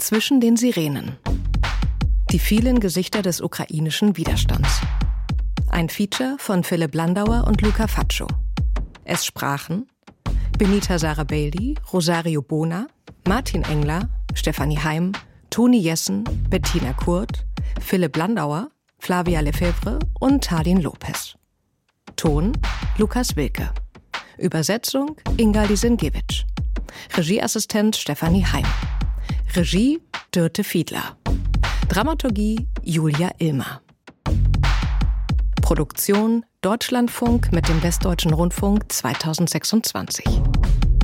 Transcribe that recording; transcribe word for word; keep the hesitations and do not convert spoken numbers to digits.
Zwischen den Sirenen. Die vielen Gesichter des ukrainischen Widerstands. Ein Feature von Philipp Landauer und Luca Faccio. Es sprachen Benita Sarabailly, Rosario Bona, Martin Engler, Stefanie Heim, Toni Jessen, Bettina Kurt, Philipp Landauer, Flavia Lefebvre und Tallin Lopez. Ton Lukas Wilke. Übersetzung Inga Lisinkiewicz. Regieassistent Stefanie Heim. Regie Dürte Fiedler. Dramaturgie Julia Illmer. Produktion Deutschlandfunk mit dem Westdeutschen Rundfunk zweitausendsechsundzwanzig.